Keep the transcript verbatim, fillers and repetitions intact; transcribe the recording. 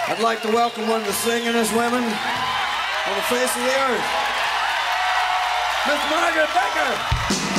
I'd like to welcome one of the singingest women on the face of the earth, Miss Margaret Baker.